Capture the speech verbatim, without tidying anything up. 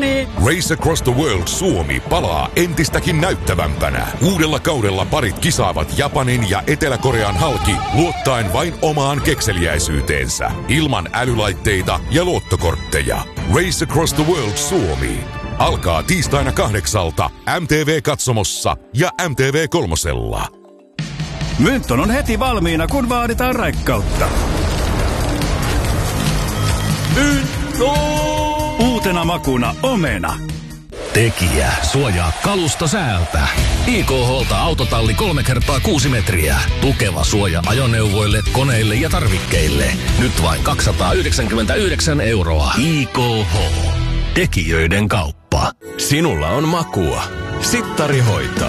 Suomi! Race Across the World Suomi palaa entistäkin näyttävämpänä. Uudella kaudella parit kisaavat Japanin ja Etelä-Korean halki luottaen vain omaan kekseliäisyyteensä. Ilman älylaitteita ja luottokortteja. Race Across the World Suomi alkaa tiistaina kahdeksalta M T V-katsomossa ja M T V kolmosella. Mynton on heti valmiina, kun vaaditaan raikkautta. Mynto! Uutena makuna omena. Tekijä suojaa kalusta säältä. I K H:lta autotalli kolme kertaa kuusi metriä. Tukeva suoja ajoneuvoille, koneille ja tarvikkeille. Nyt vain kaksisataayhdeksänkymmentäyhdeksän euroa. I K H. Tekijöiden kauppa. Sinulla on makua. Sittari hoitaa.